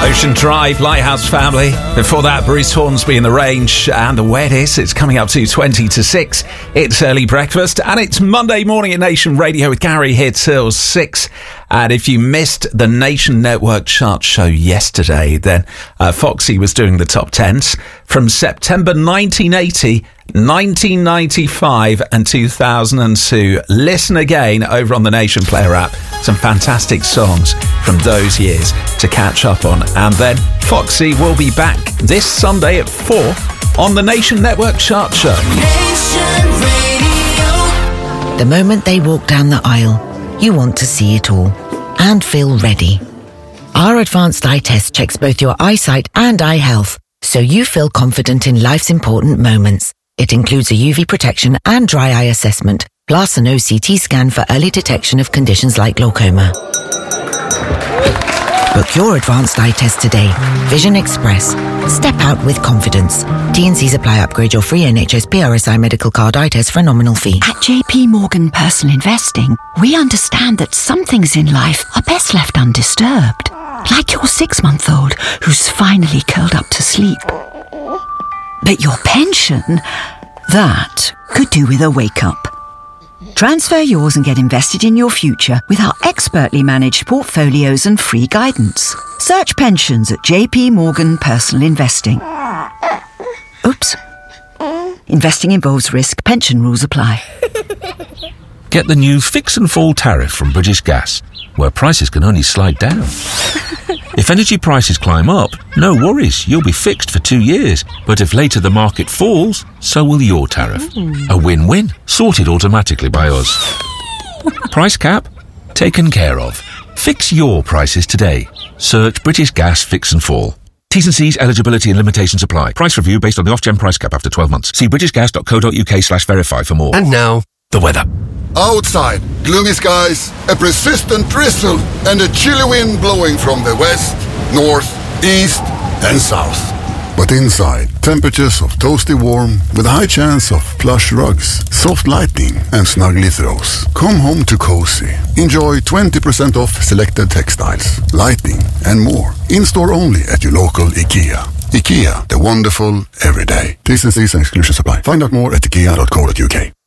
Ocean Drive, Lighthouse Family. Before that, Bruce Hornsby in The Range and The Wettest. It's coming up to 20 to 6. It's early breakfast and it's Monday morning at Nation Radio with Gary here till 6. And if you missed the Nation Network chart show yesterday, then Foxy was doing the top 10s from September 1980, 1995 and 2002. Listen again over on the Nation Player app. Some fantastic songs from those years to catch up on. And then Foxy will be back this Sunday at 4 on the Nation Network chart show. Nation Radio. The moment they walk down the aisle, you want to see it all and feel ready. Our advanced eye test checks both your eyesight and eye health, so you feel confident in life's important moments. It includes a UV protection and dry eye assessment, plus an OCT scan for early detection of conditions like glaucoma. Book your advanced eye test today. Vision Express. Step out with confidence. T&Cs apply. Upgrade your free NHS PRSI medical card eye test for a nominal fee. At JP Morgan Personal Investing, we understand that some things in life are best left undisturbed. Like your 6-month-old who's finally curled up to sleep. But your pension, that could do with a wake-up. Transfer yours and get invested in your future with our expertly managed portfolios and free guidance. Search pensions at JP Morgan Personal Investing. Oops. Investing involves risk. Pension rules apply. Get the new Fix and Fall tariff from British Gas, where prices can only slide down. If energy prices climb up, no worries, you'll be fixed for 2 years. But if later the market falls, so will your tariff. A win-win, sorted automatically by us. Price cap? Taken care of. Fix your prices today. Search British Gas Fix and Fall. T's and C's, eligibility and limitations apply. Price review based on the off-gen price cap after 12 months. See britishgas.co.uk/verify for more. And now, the weather. Outside, gloomy skies, a persistent drizzle, and a chilly wind blowing from the west, north, east, and south. But inside, temperatures of toasty warm with a high chance of plush rugs, soft lighting, and snuggly throws. Come home to cozy. Enjoy 20% off selected textiles, lighting, and more. In-store only at your local IKEA. IKEA, the wonderful everyday. T's and C's and exclusions apply. Find out more at ikea.co.uk.